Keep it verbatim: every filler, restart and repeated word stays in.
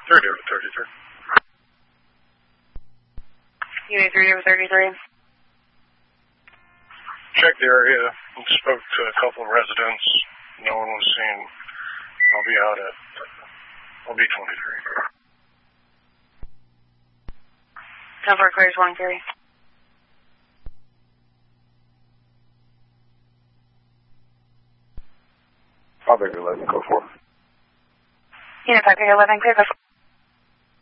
thirty over thirty-three. Unit three over thirty-three. Checked the area and spoke to a couple of residents. No one was seen. I'll be out at, I'll be twenty-three. Cover clears one three. I'll be eleven, go for it. Unit five eleven, clear, go for